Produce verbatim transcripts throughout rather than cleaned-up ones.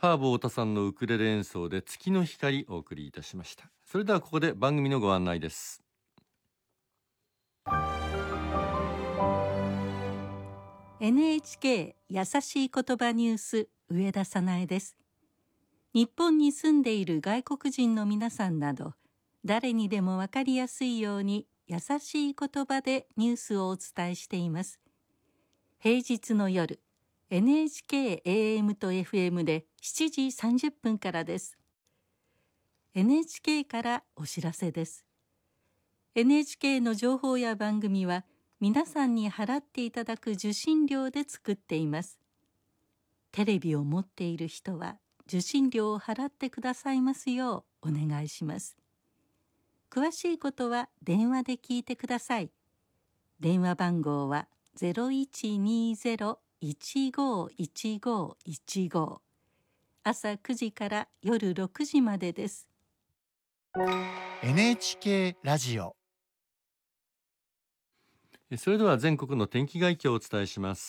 ハーブ太田さんのウクレレ演奏で月の光をお送りいたしました。それではここで番組のご案内です。 エヌエイチケー やさしい言葉ニュース、上田早苗です。日本に住んでいる外国人の皆さんなど、誰にでも分かりやすいように優しい言葉でニュースをお伝えしています。平日の夜、エヌエイチケー エーエム と エフエム でしちじさんじゅっぷんからです。エヌエイチケー からお知らせです。エヌエイチケー の情報や番組は皆さんに払っていただく受信料で作っています。テレビを持っている人は受信料を払ってくださいますようお願いします。詳しいことは電話で聞いてください。電話番号は ゼロいちにゼロ いちごいちごいちご、朝くじから夜ろくじまでです。 エヌエイチケー ラジオ。 それでは全国の天気概況をお伝えします。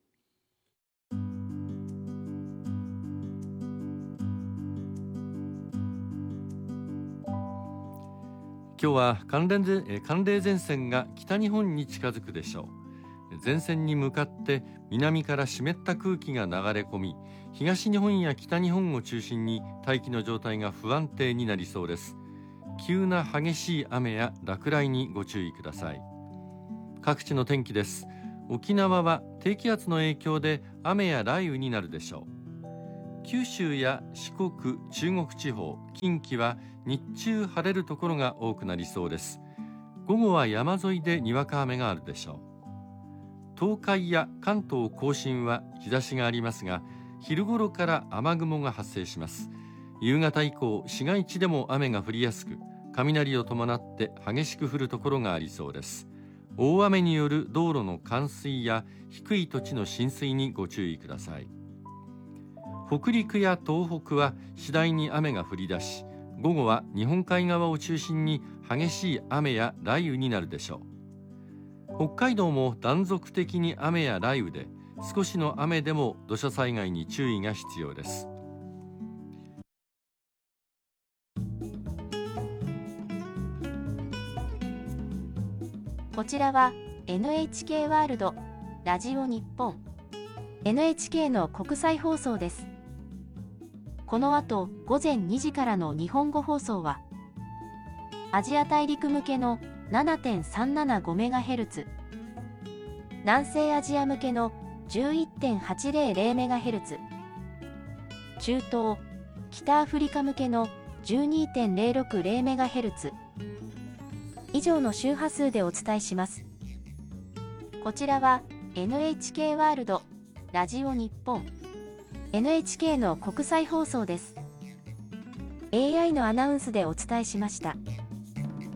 今日は寒冷前寒冷前線が北日本に近づくでしょう。前線に向かって南から湿った空気が流れ込み、東日本や北日本を中心に大気の状態が不安定になりそうです。急な激しい雨や落雷にご注意ください。各地の天気です。沖縄は低気圧の影響で雨や雷雨になるでしょう。九州や四国、中国地方、近畿は日中晴れるところが多くなりそうです。午後は山沿いでにわか雨があるでしょう。東海や関東甲信は日差しがありますが、昼頃から雨雲が発生します。夕方以降、市街地でも雨が降りやすく、雷を伴って激しく降るところがありそうです。大雨による道路の冠水や低い土地の浸水にご注意ください。北陸や東北は次第に雨が降り出し、午後は日本海側を中心に激しい雨や雷雨になるでしょう。北海道も断続的に雨や雷雨で、少しの雨でも土砂災害に注意が必要です。 こちらは エヌエイチケー ワールドラジオ日本 エヌエイチケー の国際放送です。この後午前にじからの日本語放送はアジア大陸向けの ななてんさんななごメガヘルツ、南西アジア向けの じゅういってんはちぜろぜろメガヘルツ、中東、北アフリカ向けの じゅうにてんぜろろくぜろメガヘルツ、以上の周波数でお伝えします。こちらは エヌエイチケー ワールドラジオ日本 エヌエイチケー の国際放送です。エーアイ のアナウンスでお伝えしました。